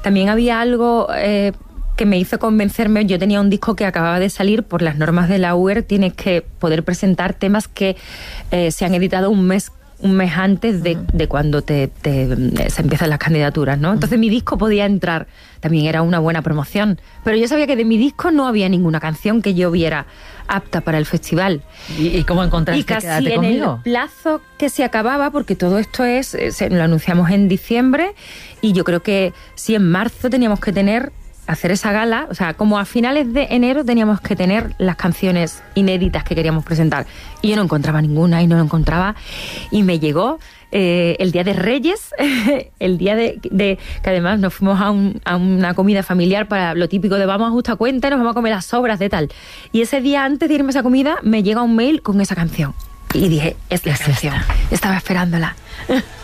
también había algo que me hizo convencerme. Yo tenía un disco que acababa de salir. Por las normas de la UER tienes que poder presentar temas que se han editado un mes antes de cuando se empiezan las candidaturas, ¿no? Entonces mi disco podía entrar, también era una buena promoción, pero yo sabía que de mi disco no había ninguna canción que yo viera apta para el festival. ¿Y cómo encontraste y casi Quédate en conmigo? el plazo que se acababa, porque todo esto lo anunciamos en diciembre, y yo creo que si en marzo teníamos que hacer esa gala, o sea, como a finales de enero teníamos que tener las canciones inéditas que queríamos presentar. Y yo no encontraba ninguna, y me llegó el día de Reyes, el día de que además nos fuimos a una comida familiar para lo típico de vamos a justa cuenta y nos vamos a comer las sobras de tal. Y ese día antes de irme a esa comida me llega un mail con esa canción. Y dije, es la canción, estaba esperándola.